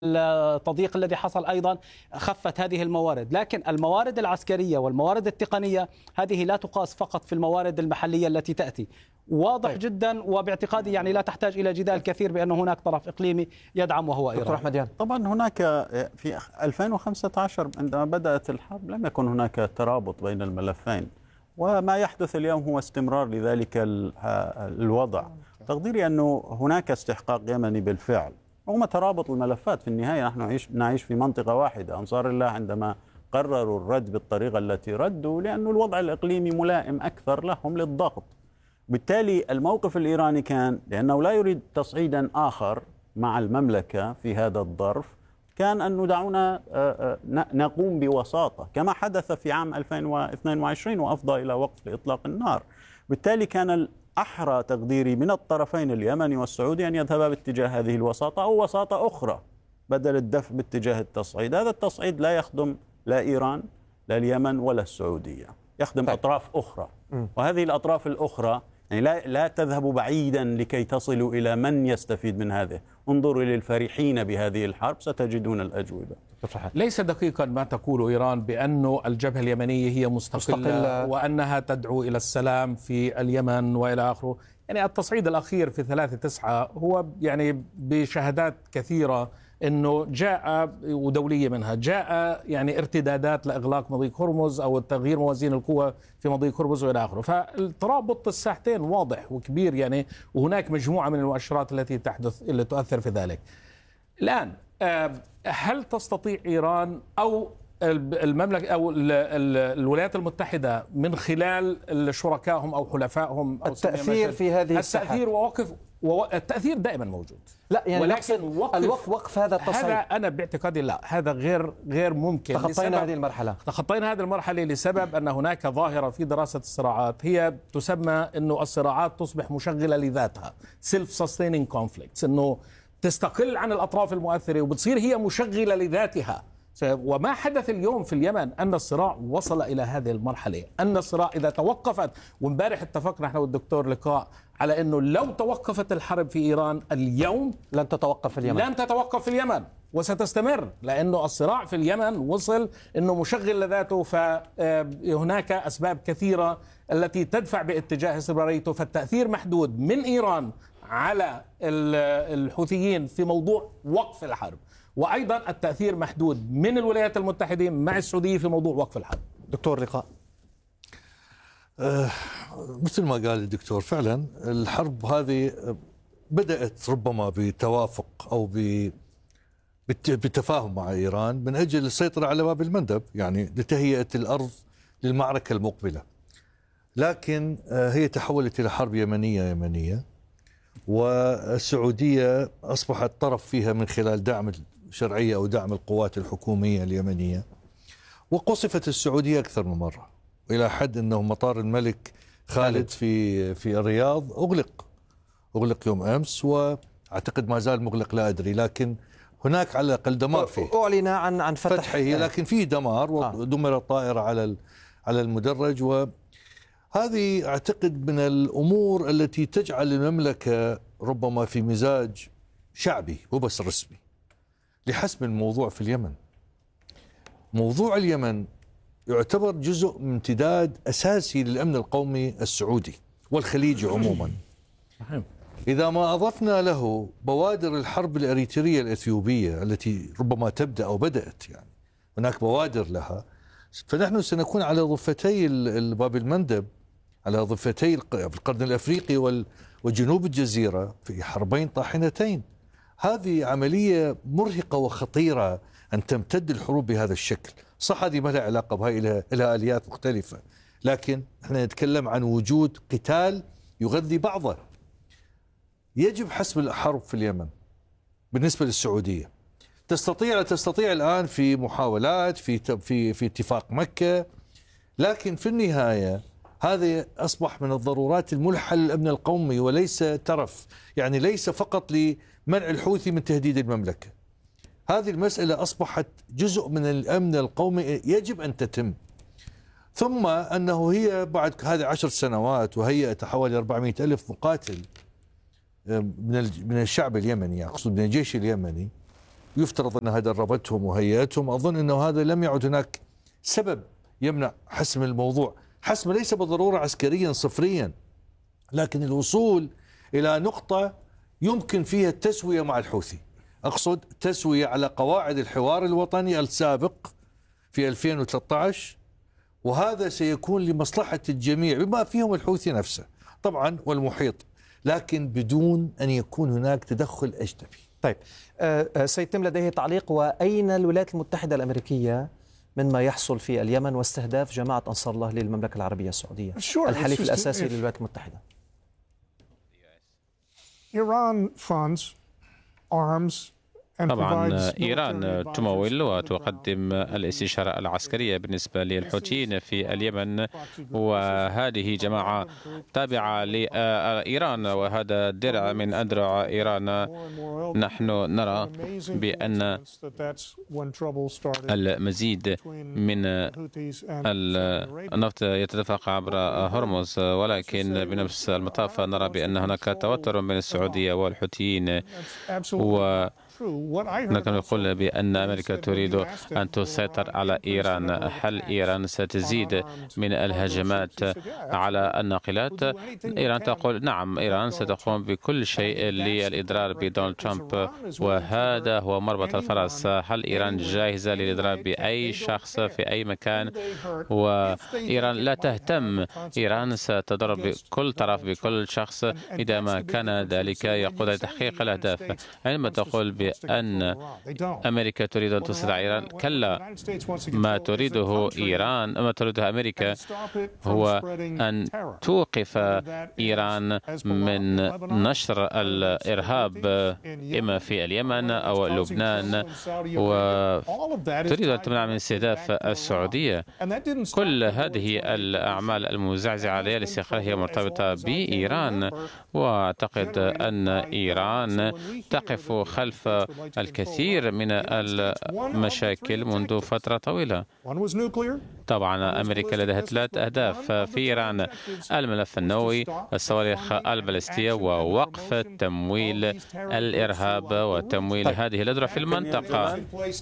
التضييق الذي حصل أيضا خفت هذه الموارد، لكن الموارد العسكرية والموارد التقنية هذه لا تقاس فقط في الموارد المحلية التي تأتي. واضح جدا وباعتقادي يعني لا تحتاج إلى جدال كثير بأن هناك طرف إقليمي يدعم وهو إيران. دكتور أحمد، طبعا هناك في 2015 عندما بدأت الحرب لم يكن هناك ترابط بين الملفين، وما يحدث اليوم هو استمرار لذلك الوضع. تقديري أنه هناك استحقاق يمني بالفعل رغم ترابط الملفات. في النهاية نحن نعيش في منطقة واحدة. أنصار الله عندما قرروا الرد بالطريقة التي ردوا لأن الوضع الإقليمي ملائم أكثر لهم للضغط. بالتالي الموقف الإيراني كان لأنه لا يريد تصعيدا آخر مع المملكة في هذا الظرف، كان أن دعونا نقوم بوساطة كما حدث في عام 2022 وأفضى إلى وقف لإطلاق النار. بالتالي كان الأحرى تقديري من الطرفين اليمني والسعودي أن يذهبا باتجاه هذه الوساطة أو وساطة أخرى بدل الدفع باتجاه التصعيد. هذا التصعيد لا يخدم لا إيران لا اليمن ولا السعودية، يخدم أطراف أخرى، وهذه الأطراف الأخرى يعني لا تذهبوا بعيدا لكي تصلوا إلى من يستفيد من هذه. انظروا للفرحين بهذه الحرب ستجدون الأجوبة. ليس دقيقا ما تقول إيران بأن الجبهة اليمنية هي مستقلة وأنها تدعو إلى السلام في اليمن وإلى آخره. يعني التصعيد الأخير في 3/9 هو يعني بشهادات كثيرة أنه جاء ودولية منها جاء يعني ارتدادات لإغلاق مضيق هرمز أو تغيير موازين القوى في مضيق هرمز وإلى آخره. فالترابط الساحتين واضح وكبير يعني، وهناك مجموعة من المؤشرات التي تحدث اللي تؤثر في ذلك. الآن هل تستطيع إيران أو المملكة أو الولايات المتحدة من خلال شركائهم أو حلفائهم أو التأثير في هذه التأثير التأثير دائما موجود، لا يعني ولكن وقف هذا التصعيد هذا أنا باعتقادي لا، هذا غير ممكن. تخطينا هذه المرحلة لسبب أن هناك ظاهرة في دراسة الصراعات هي تسمى أنه الصراعات تصبح مشغلة لذاتها، self sustaining conflicts، أنه تستقل عن الأطراف المؤثرة وبتصير هي مشغلة لذاتها. وما حدث اليوم في اليمن أن الصراع وصل إلى هذه المرحلة، أن الصراع إذا توقفت، وامبارح اتفقنا نحن والدكتور لقاء على أنه لو توقفت الحرب في إيران اليوم لن تتوقف في اليمن وستستمر، لأنه الصراع في اليمن وصل أنه مشغل لذاته. فهناك أسباب كثيرة التي تدفع باتجاه استمراريته، فالتأثير محدود من إيران على الحوثيين في موضوع وقف الحرب، وأيضا التأثير محدود من الولايات المتحدة مع السعودية في موضوع وقف الحرب. دكتور لقاء، مثل ما قال الدكتور فعلا الحرب هذه بدأت ربما بتوافق أو بالتفاهم مع إيران من أجل السيطرة على باب المندب، يعني لتهيئة الأرض للمعركة المقبلة، لكن هي تحولت إلى حرب يمنية، والسعودية أصبحت طرف فيها من خلال دعم الشرعية أو دعم القوات الحكومية اليمنية. وقصفت السعودية أكثر من مرة إلى حد أنه مطار الملك خالد في الرياض أغلق يوم أمس، وأعتقد ما زال مغلق لا أدري، لكن هناك على الأقل دمار فيه. أعلن عن فتحه، لكن فيه دمار ودمر الطائرة على المدرج. وهذه أعتقد من الأمور التي تجعل المملكة ربما في مزاج شعبي مو بس رسمي لحسم الموضوع في اليمن. موضوع اليمن يعتبر جزء من امتداد أساسي للأمن القومي السعودي والخليجي عموما. إذا ما أضفنا له بوادر الحرب الأريترية الأثيوبية التي ربما تبدأ أو بدأت، يعني هناك بوادر لها، فنحن سنكون على ضفتي باب المندب، على ضفتي القرن الأفريقي وجنوب الجزيرة في حربين طاحنتين. هذه عملية مرهقة وخطيرة أن تمتد الحروب بهذا الشكل. صح هذه ما لها علاقة بهاي، لها آليات مختلفة، لكن احنا نتكلم عن وجود قتال يغذي بعضه. يجب حسم الحرب في اليمن بالنسبة للسعودية. تستطيع الآن في محاولات في اتفاق مكة، لكن في النهاية هذا أصبح من الضرورات الملحة للأمن القومي وليس ترف، يعني ليس فقط لمنع الحوثي من تهديد المملكة. هذه المسألة أصبحت جزء من الأمن القومي يجب أن تتم. ثم أنه هي بعد هذه 10 سنوات وهيئت حوالي 400 ألف مقاتل من الشعب اليمني، أقصد من الجيش اليمني، يفترض أنها دربتهم وهيئتهم. أظن أنه هذا لم يعد هناك سبب يمنع حسم الموضوع، حسم ليس بالضرورة عسكريا صفريا، لكن الوصول إلى نقطة يمكن فيها التسوية مع الحوثي. أقصد تسوية على قواعد الحوار الوطني السابق في 2013، وهذا سيكون لمصلحة الجميع بما فيهم الحوثي نفسه طبعا والمحيط، لكن بدون أن يكون هناك تدخل أجنبي. طيب سيد تم لديه تعليق، وأين الولايات المتحدة الأمريكية مما يحصل في اليمن واستهداف جماعة أنصار الله للمملكة العربية السعودية الحليف الأساسي للولايات المتحدة؟ طبعا إيران تمول وتقدم الاستشارة العسكرية بالنسبة للحوثيين في اليمن، وهذه جماعة تابعة لإيران وهذا درع من أدرع إيران. نحن نرى بأن المزيد من النفط يتدفق عبر هرمز، ولكن بنفس المطاف نرى بأن هناك توتر بين السعودية والحوثيين، نحن نقول بأن أمريكا تريد أن تسيطر على إيران. هل إيران ستزيد من الهجمات على الناقلات؟ إيران تقول نعم، إيران ستقوم بكل شيء للإضرار بدونالد ترامب، وهذا هو مربط الفرس. هل إيران جاهزة للإضرار بأي شخص في أي مكان؟ وإيران لا تهتم، إيران ستضرب بكل طرف بكل شخص إذا ما كان ذلك يقود لتحقيق الأهداف. عندما تقول بأن أمريكا تريد أن تسيطر على إيران، كلا، ما تريده إيران، ما تريده أمريكا هو أن توقف إيران من نشر الإرهاب إما في اليمن أو لبنان، وتريد أن تمنع من استهداف السعودية. كل هذه الأعمال المزعزعة للاستقرار هي مرتبطة بإيران، وأعتقد أن إيران تقف خلف الكثير من المشاكل منذ فترة طويلة. طبعا أمريكا لديها 3 أهداف في إيران: الملف النووي، الصواريخ البالستية، ووقف تمويل الإرهاب وتمويل هذه الأذرع في المنطقة.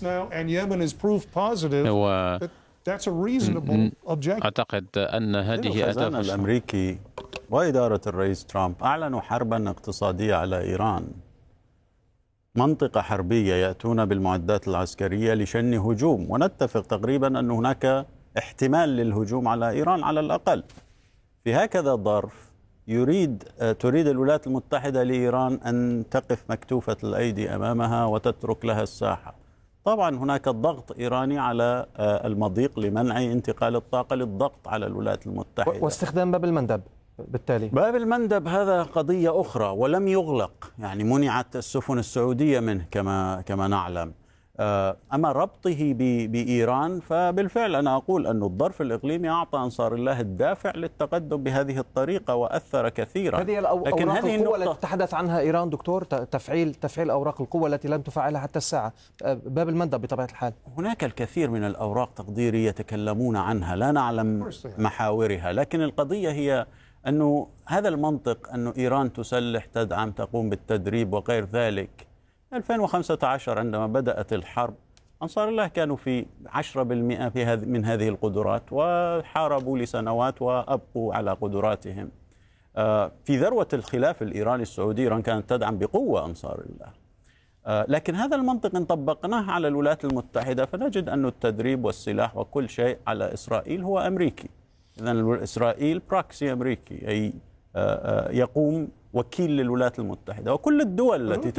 أعتقد أن هذه الخزانة الأمريكي وإدارة الرئيس ترامب أعلنوا حربا اقتصادية على إيران، منطقة حربية يأتون بالمعدات العسكرية لشن هجوم، ونتفق تقريبا أن هناك احتمال للهجوم على إيران على الأقل. في هكذا ظرف تريد الولايات المتحدة لإيران أن تقف مكتوفة الأيدي أمامها وتترك لها الساحة. طبعا هناك ضغط إيراني على المضيق لمنع انتقال الطاقة للضغط على الولايات المتحدة، واستخدام باب المندب. بالتالي باب المندب هذا قضية أخرى ولم يغلق، يعني منعت السفن السعودية منه كما نعلم. أما ربطه بإيران فبالفعل أنا أقول أن الظرف الإقليمي أعطى أنصار الله الدافع للتقدم بهذه الطريقة وأثر كثيرا. هذه أوراق القوة التي تتحدث عنها إيران دكتور، تفعيل أوراق القوة التي لم تفعلها حتى الساعة، باب المندب بطبيعة الحال. هناك الكثير من الأوراق تقديري يتكلمون عنها، لا نعلم محاورها، لكن القضية هي أنه هذا المنطق، أنه إيران تسلح، تدعم، تقوم بالتدريب وغير ذلك. 2015 عندما بدأت الحرب أنصار الله كانوا في 10% من هذه القدرات، وحاربوا لسنوات وأبقوا على قدراتهم. في ذروة الخلاف الإيراني السعودي إيران كانت تدعم بقوة أنصار الله، لكن هذا المنطق إن طبقناه على الولايات المتحدة فنجد أن التدريب والسلاح وكل شيء على إسرائيل هو أمريكي. إذن إسرائيل براكسي أمريكي، أي يقوم وكيل للولايات المتحدة، وكل الدول التي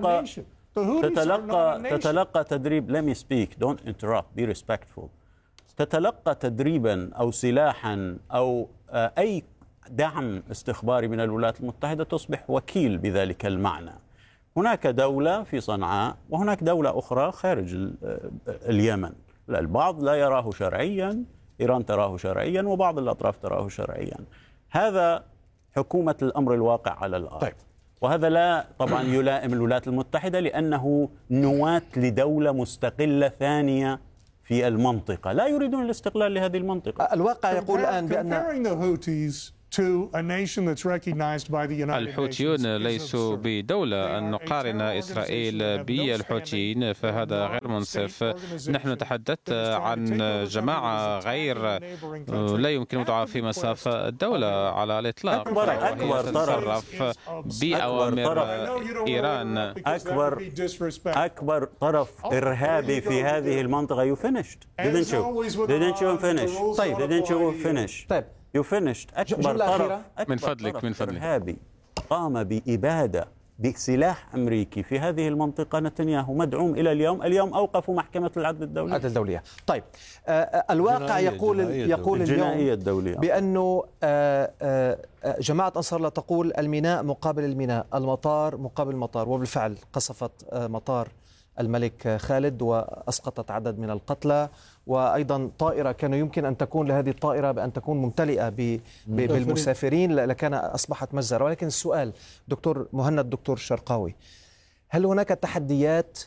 تتلقى تدريب. Let me speak, don't interrupt, be respectful. تتلقى تدريبا أو سلاحا أو أي دعم استخباري من الولايات المتحدة تصبح وكيل بذلك المعنى. هناك دولة في صنعاء وهناك دولة أخرى خارج اليمن، البعض لا يراه شرعيا، إيران تراه شرعيا وبعض الأطراف تراه شرعيا. هذا حكومة الأمر الواقع على الأرض. طيب. وهذا لا طبعا يلائم الولايات المتحدة، لأنه نواة لدولة مستقلة ثانية في المنطقة، لا يريدون الاستقلال لهذه المنطقة. الواقع يقول الآن بأن الحوثيون ليسوا بدولة. أن نقارن إسرائيل بالحوثيين فهذا غير منصف. نحن نتحدث عن جماعة غير لا يمكن وضعها في مصاف الدولة على الإطلاق، وهي تتصرف بأوامر إيران. أكبر طرف إرهابي في هذه المنطقة. You finished. Didn't you finish? طيب. Didn't you finish? طيب. You finished. أكبر طرف من فضلك إرهابي قام بإبادة بسلاح أمريكي في هذه المنطقة نتنياهو مدعوم إلى اليوم أوقفوا محكمة العدل الدولية. طيب، الواقع يقول اليوم الدولية بأنه جماعة أنصار الله تقول الميناء مقابل الميناء، المطار مقابل المطار، وبالفعل قصفت مطار الملك خالد وأسقطت عدد من القتلى، وأيضا طائرة كان يمكن أن تكون لهذه الطائرة بأن تكون ممتلئة بالمسافرين لكان أصبحت مجزرة. ولكن السؤال دكتور مهند، دكتور شرقاوي، هل هناك تحديات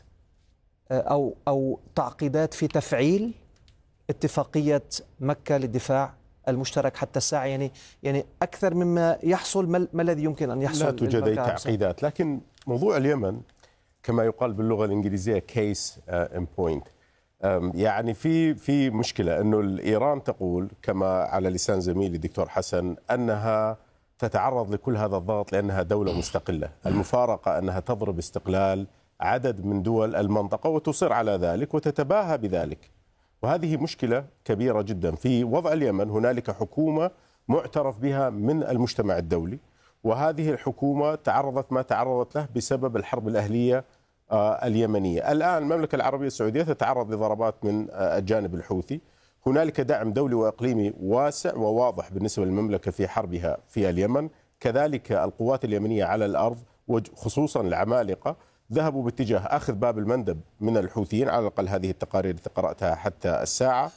أو تعقيدات في تفعيل اتفاقية مكة للدفاع المشترك حتى الساعة؟ يعني أكثر مما يحصل، ما الذي يمكن أن يحصل؟ لا توجد أي تعقيدات، لكن موضوع اليمن كما يقال باللغة الإنجليزية كيس ان بوينت. يعني في مشكلة أنه إيران تقول كما على لسان زميلي الدكتور حسن أنها تتعرض لكل هذا الضغط لأنها دولة مستقلة. المفارقة أنها تضرب استقلال عدد من دول المنطقة وتصر على ذلك وتتباهى بذلك، وهذه مشكلة كبيرة جدا. في وضع اليمن هنالك حكومة معترف بها من المجتمع الدولي، وهذه الحكومة تعرضت ما تعرضت له بسبب الحرب الأهلية اليمنية. الآن المملكة العربية السعودية تتعرض لضربات من الجانب الحوثي. هنالك دعم دولي وإقليمي واسع وواضح بالنسبة للمملكة في حربها في اليمن. كذلك القوات اليمنية على الأرض وخصوصا العمالقة ذهبوا باتجاه أخذ باب المندب من الحوثيين، على الأقل هذه التقارير التي قرأتها حتى الساعة.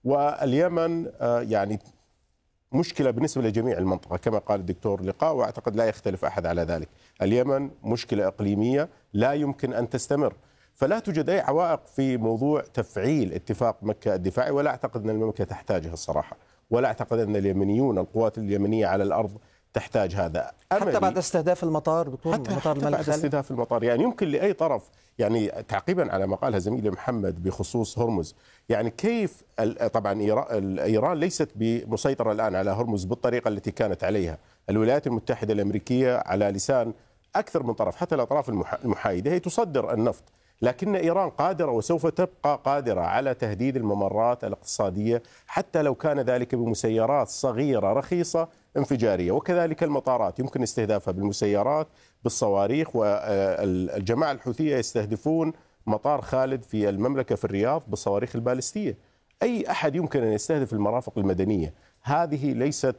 واليمن يعني مشكلة بالنسبة لجميع المنطقة كما قال الدكتور لقاء، وأعتقد لا يختلف أحد على ذلك. اليمن مشكلة إقليمية لا يمكن أن تستمر، فلا توجد أي عوائق في موضوع تفعيل اتفاق مكة الدفاعي، ولا أعتقد أن المملكة تحتاجها الصراحة، ولا أعتقد أن اليمنيون القوات اليمنية على الأرض تحتاج هذا. حتى بعد استهداف المطار دكتور، مطار الملك بعد استهداف المطار، يعني يمكن لأي طرف، يعني تعقيبا على ما قالها زميلي محمد بخصوص هرمز، يعني كيف طبعا إيران ليست مسيطرة الآن على هرمز بالطريقة التي كانت عليها. الولايات المتحدة الأمريكية على لسان أكثر من طرف حتى الأطراف المحايدة هي تصدر النفط، لكن إيران قادرة وسوف تبقى قادرة على تهديد الممرات الاقتصادية حتى لو كان ذلك بمسيرات صغيرة رخيصة انفجارية، وكذلك المطارات يمكن استهدافها بالمسيرات بالصواريخ. والجماعة الحوثية يستهدفون مطار خالد في المملكة في الرياض بالصواريخ البالستية. أي أحد يمكن أن يستهدف المرافق المدنية. هذه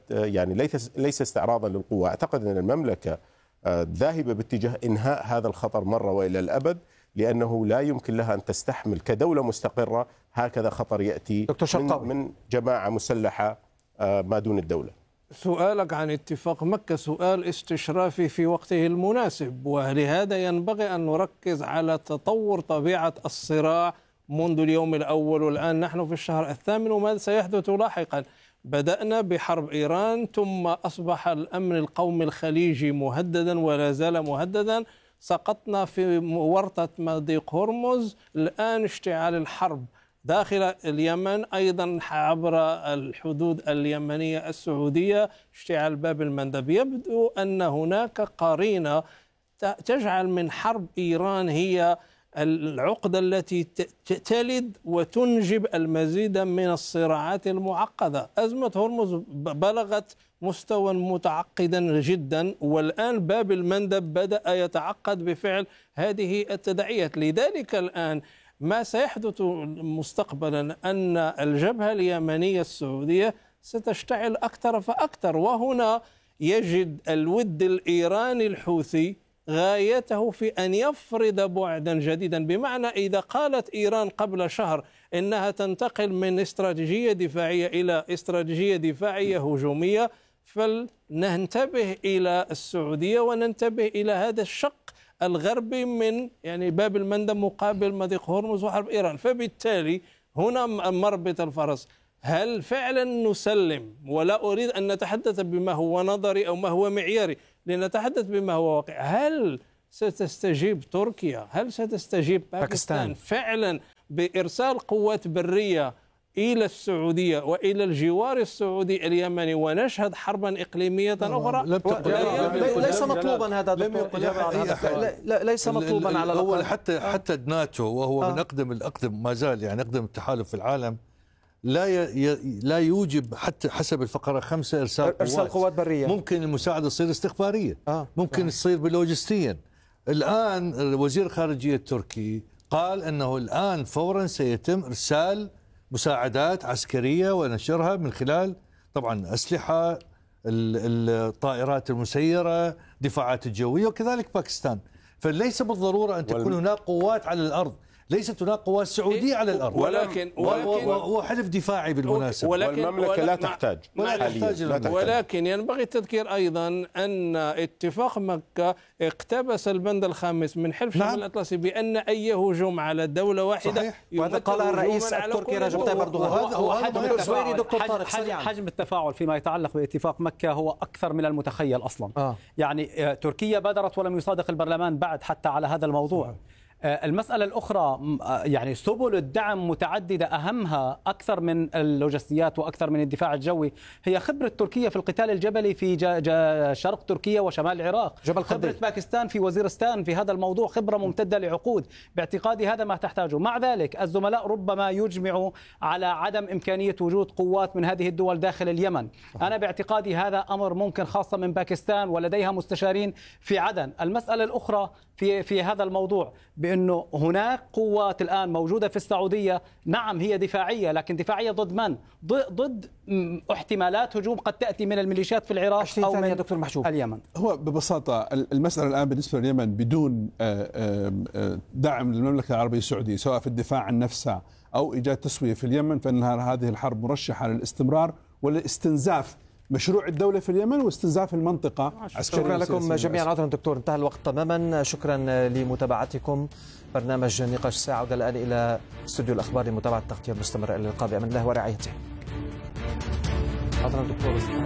ليس استعراضا للقوة. أعتقد أن المملكة ذاهبة باتجاه إنهاء هذا الخطر مرة وإلى الأبد، لأنه لا يمكن لها أن تستحمل كدولة مستقرة هكذا خطر يأتي من جماعة مسلحة ما دون الدولة. سؤالك عن اتفاق مكة سؤال استشرافي في وقته المناسب، ولهذا ينبغي أن نركز على تطور طبيعة الصراع منذ اليوم الأول، والآن نحن في الشهر الثامن، وماذا سيحدث لاحقا. بدأنا بحرب إيران، ثم أصبح الأمن القومي الخليجي مهددا ولا زال مهددا، سقطنا في ورطة مضيق هرمز، الآن اشتعال الحرب داخل اليمن أيضا عبر الحدود اليمنية السعودية، اشتعال باب المندب. يبدو أن هناك قرينة تجعل من حرب إيران هي العقدة التي تلد وتنجب المزيد من الصراعات المعقدة. أزمة هرمز بلغت مستوى متعقدا جدا، والآن باب المندب بدأ يتعقد بفعل هذه التداعيات. لذلك الآن ما سيحدث مستقبلا أن الجبهة اليمنية السعودية ستشتعل أكثر فأكثر، وهنا يجد الود الإيراني الحوثي غايته في أن يفرض بعدا جديدا. بمعنى إذا قالت إيران قبل شهر إنها تنتقل من استراتيجية دفاعية إلى استراتيجية دفاعية هجومية، فلننتبه إلى السعودية وننتبه إلى هذا الشق الغربي من باب المندب مقابل مضيق هرمز وحرب إيران. فبالتالي هنا مربط الفرس، هل فعلا نسلم؟ ولا أريد أن نتحدث بما هو نظري أو ما هو معياري، لنتحدث بما هو واقع. هل ستستجيب تركيا؟ هل ستستجيب باكستان فعلا بإرسال قوات برية إلى السعودية وإلى الجوار السعودي اليمني ونشهد حربا إقليمية أخرى؟ ليس مطلوبا هذا ليس مطلوبا على الأول. حتى الناتو وهو من أقدم ما زال يعني أقدم التحالف في العالم لا يوجب حتى حسب الفقرة 5 إرسال قوات برية. ممكن المساعدة تصير استخبارية، ممكن تصير بلوجستيا. الآن وزير الخارجية التركي قال أنه الآن فورا سيتم إرسال مساعدات عسكرية ونشرها من خلال طبعا أسلحة، الطائرات المسيرة، دفاعات الجوية، وكذلك باكستان. فليس بالضرورة أن تكون هناك قوات على الأرض، ليست هناك قوات سعودية على الأرض، ولكن هو حلف دفاعي بالمناسبة. والمملكة لا تحتاج، ولكن ينبغي التذكير أيضا أن اتفاق مكة اقتبس البند الخامس من حلف شمال الأطلسي بأن أي هجوم على دولة واحدة، وهذا قالها الرئيس التركي رجب طيب أردوغان. حجم التفاعل فيما يتعلق باتفاق مكة هو أكثر من المتخيل أصلا. يعني تركيا بادرت ولم يصادق البرلمان بعد حتى على هذا الموضوع. المسألة الأخرى يعني سبل الدعم متعددة، أهمها أكثر من اللوجستيات وأكثر من الدفاع الجوي هي خبرة تركيا في القتال الجبلي في شرق تركيا وشمال العراق، خبرة باكستان في وزيرستان في هذا الموضوع خبرة ممتدة لعقود. باعتقادي هذا ما تحتاجه. مع ذلك الزملاء ربما يجمعوا على عدم إمكانية وجود قوات من هذه الدول داخل اليمن. أنا باعتقادي هذا أمر ممكن، خاصة من باكستان ولديها مستشارين في عدن. المسألة الأخرى في هذا الموضوع بأنه هناك قوات الآن موجودة في السعودية، نعم هي دفاعية، لكن دفاعية ضد من؟ ضد احتمالات هجوم قد تأتي من الميليشيات في العراق أو من دكتور محجوب اليمن. هو ببساطة المسألة الآن بالنسبة لليمن بدون دعم للمملكة العربية السعودية سواء في الدفاع عن نفسها أو إيجاد تسوية في اليمن، فإن هذه الحرب مرشحة للاستمرار ولاستنزاف مشروع الدولة في اليمن واستنزاف المنطقة. شكرا لكم جميعا. عذرا دكتور، انتهى الوقت تماما. شكرا لمتابعتكم برنامج نقاش ساعة. عودة الآن إلى استوديو الأخبار لمتابعة التغطية المستمرة. إلى اللقاء بأمان الله ورعايته. عذرا دكتور.